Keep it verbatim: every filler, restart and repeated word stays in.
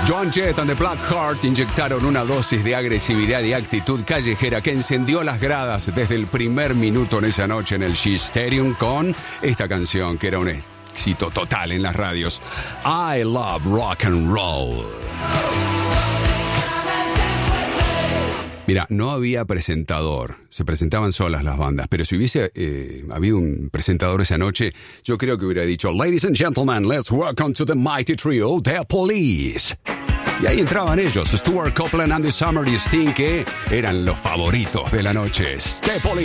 Joan Jett and the Black Heart inyectaron una dosis de agresividad y actitud callejera que encendió las gradas desde el primer minuto en esa noche en el Shea Stadium con esta canción que era un éxito total en las radios. I Love Rock and Roll. Mira, no había presentador, se presentaban solas las bandas, pero si hubiese eh, habido un presentador esa noche, yo creo que hubiera dicho, Ladies and gentlemen, let's welcome to the mighty trio, The Police. Y ahí entraban ellos, Stuart Copeland, Andy Summer y Sting, que eran los favoritos de la noche. The Police.